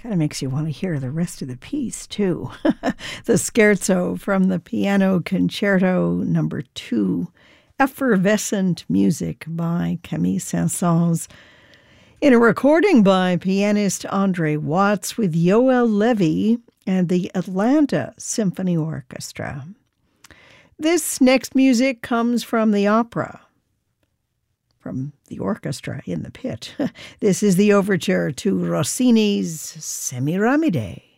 Kind of makes you want to hear the rest of the piece, too. The scherzo from the Piano Concerto No. 2, Effervescent Music by Camille Saint-Saëns, in a recording by pianist Andre Watts with Yoel Levy and the Atlanta Symphony Orchestra. This next music comes from the opera, from the orchestra in the pit. This is the overture to Rossini's Semiramide.